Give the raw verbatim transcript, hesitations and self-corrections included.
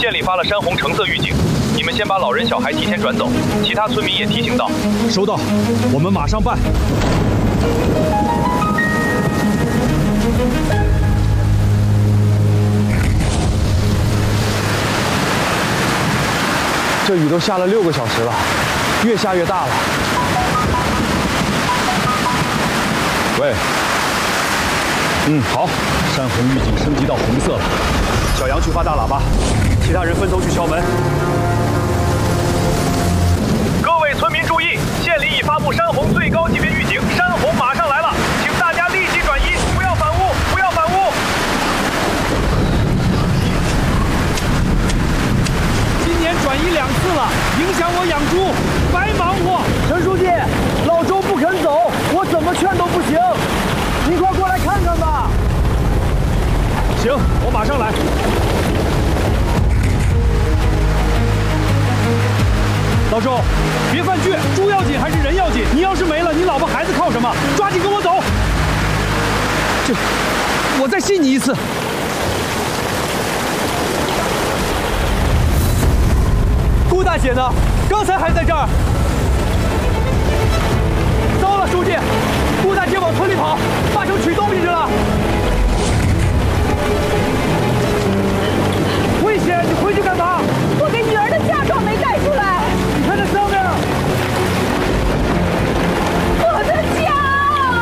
县里发了山洪橙色预警，你们先把老人小孩提前转走，其他村民也提醒到。 收到，我们马上办。 这雨都下了六个小时了，越下越大了。 喂，嗯，好，山洪预警升级到红色了。小杨去发大喇叭，其他人分头去敲门。 各位村民注意，县里已发布山洪最高级别预警，山洪马上来了，请大家立即转移，不要反屋，不要反屋。 今年转移两次了，影响我养猪，白忙活。 陈书记，老周不肯走，我怎么劝都不行，您快过来看看吧。 行，我马上来。老周，别犯倔，猪要紧还是人要紧？你要是没了，你老婆孩子靠什么？抓紧跟我走。 这，我再信你一次。顾大姐呢？刚才还在这儿。糟了，书记，顾大姐往村里跑，八成取东西去了。